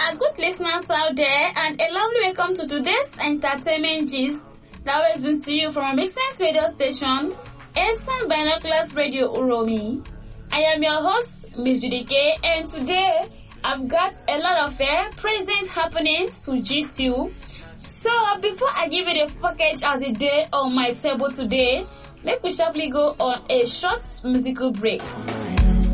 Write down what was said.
good listeners out there, and a lovely welcome to today's entertainment gist that always brings to you from a Make Sense radio station, Eastern Binoculars Radio Uromi. I am your host, Miss Judike, and today I've got a lot of present happenings to gist you. So before I give you the package as a day on my table today, make we sharply go on a short musical break.